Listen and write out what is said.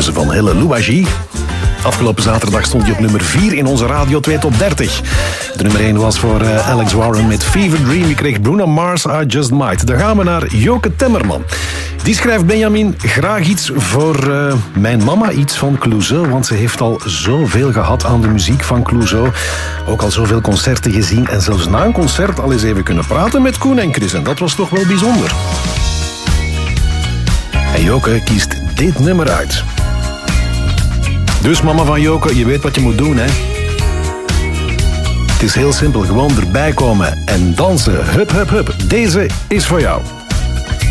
keuze van Helle Louagie. Afgelopen zaterdag stond hij op nummer 4 in onze Radio 2 Top 30. De nummer 1 was voor Alex Warren met Fever Dream. Je kreeg Bruno Mars, I Just Might. Dan gaan we naar Joke Temmerman. Die schrijft: Benjamin, graag iets voor mijn mama, iets van Clouseau. Want ze heeft al zoveel gehad aan de muziek van Clouseau. Ook al zoveel concerten gezien. En zelfs na een concert al eens even kunnen praten met Koen en Chris. En dat was toch wel bijzonder. En Joke kiest dit nummer uit. Dus mama van Joke, je weet wat je moet doen, hè? Het is heel simpel, gewoon erbij komen en dansen. Hup, hup, hup. Deze is voor jou.